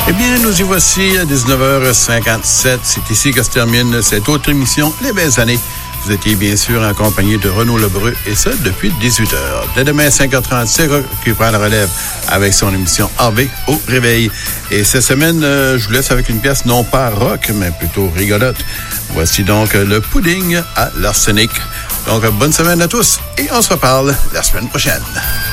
Eh bien, nous y voici à 19h57. C'est ici que se termine cette autre émission, Les Belles Années. Vous étiez bien sûr en compagnie de Renaud Lebreu, et ça depuis 18h. Dès demain, 5h30, c'est Rock qui prend la relève avec son émission RV au réveil. Et cette semaine, je vous laisse avec une pièce non pas rock, mais plutôt rigolote. Voici donc le pudding à l'arsenic. Donc, bonne semaine à tous et on se reparle la semaine prochaine.